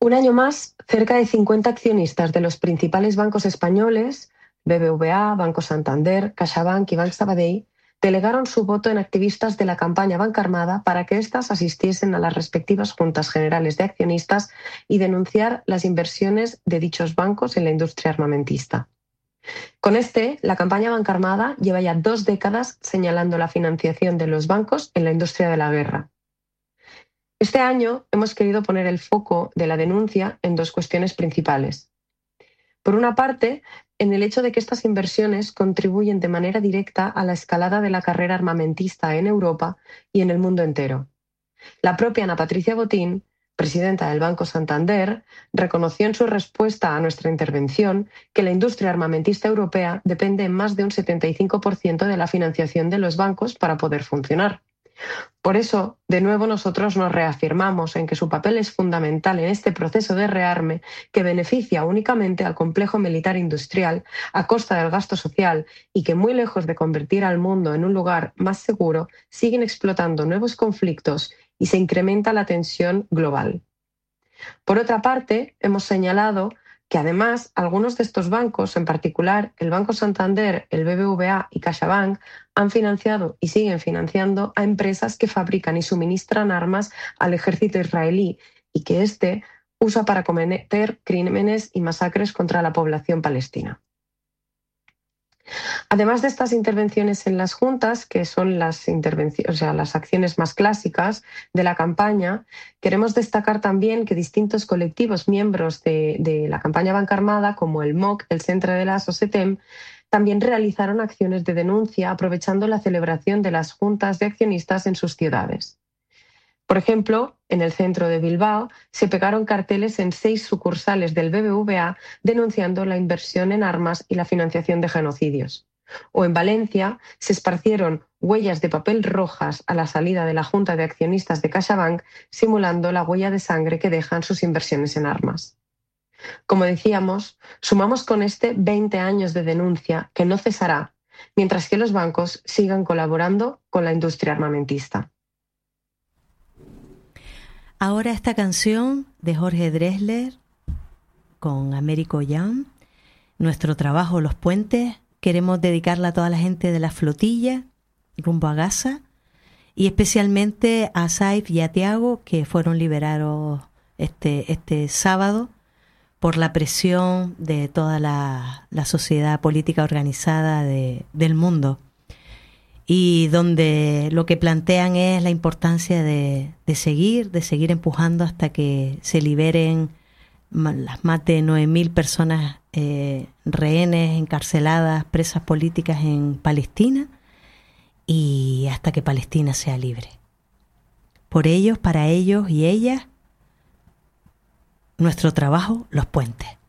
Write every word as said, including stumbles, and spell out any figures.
Un año más, cerca de cincuenta accionistas de los principales bancos españoles, B B V A, Banco Santander, CaixaBank y Banc Sabadell, delegaron su voto en activistas de la campaña Banca Armada para que éstas asistiesen a las respectivas juntas generales de accionistas y denunciar las inversiones de dichos bancos en la industria armamentista. Con este, la campaña Banca Armada lleva ya dos décadas señalando la financiación de los bancos en la industria de la guerra. Este año hemos querido poner el foco de la denuncia en dos cuestiones principales. Por una parte, en el hecho de que estas inversiones contribuyen de manera directa a la escalada de la carrera armamentista en Europa y en el mundo entero. La propia Ana Patricia Botín, presidenta del Banco Santander, reconoció en su respuesta a nuestra intervención que la industria armamentista europea depende en más de un setenta y cinco por ciento de la financiación de los bancos para poder funcionar. Por eso, de nuevo, nosotros nos reafirmamos en que su papel es fundamental en este proceso de rearme que beneficia únicamente al complejo militar industrial a costa del gasto social y que, muy lejos de convertir al mundo en un lugar más seguro, siguen explotando nuevos conflictos y se incrementa la tensión global. Por otra parte, hemos señalado que además algunos de estos bancos, en particular el Banco Santander, el B B V A y CaixaBank, han financiado y siguen financiando a empresas que fabrican y suministran armas al ejército israelí y que éste usa para cometer crímenes y masacres contra la población palestina. Además de estas intervenciones en las juntas, que son las, intervenciones, o sea, las acciones más clásicas de la campaña, queremos destacar también que distintos colectivos miembros de, de la campaña Banca Armada, como el M O C, el Centre de la SOCETEM, también realizaron acciones de denuncia aprovechando la celebración de las juntas de accionistas en sus ciudades. Por ejemplo, en el centro de Bilbao se pegaron carteles en seis sucursales del B B V A denunciando la inversión en armas y la financiación de genocidios. O en Valencia se esparcieron huellas de papel rojas a la salida de la Junta de Accionistas de CaixaBank, simulando la huella de sangre que dejan sus inversiones en armas. Como decíamos, sumamos con este veinte años de denuncia que no cesará, mientras que los bancos sigan colaborando con la industria armamentista. Ahora esta canción de Jorge Drexler con Américo Young, nuestro trabajo Los Puentes, queremos dedicarla a toda la gente de la flotilla rumbo a Gaza y especialmente a Saif y a Tiago, que fueron liberados este, este sábado por la presión de toda la, la sociedad política organizada de, del mundo, y donde lo que plantean es la importancia de, de seguir, de seguir empujando hasta que se liberen las más de nueve mil personas eh, rehenes, encarceladas, presas políticas en Palestina, y hasta que Palestina sea libre. Por ellos, para ellos y ellas, nuestro trabajo, Los Puentes.